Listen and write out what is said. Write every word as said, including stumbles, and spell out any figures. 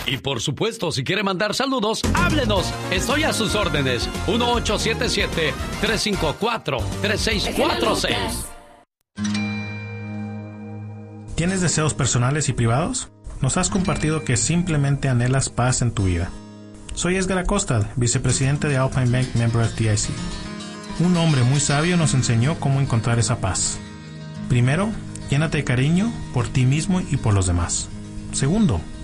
Y por supuesto, si quiere mandar saludos, háblenos. Estoy a sus órdenes. uno ocho siete siete, tres cinco cuatro, tres seis cuatro seis. ¿Tienes deseos personales y privados? Nos has compartido que simplemente anhelas paz en tu vida. Soy Edgar Acosta, vicepresidente de Alpine Bank, member F D I C. Un hombre muy sabio nos enseñó cómo encontrar esa paz. Primero, llénate de cariño por ti mismo y por los demás. Segundo,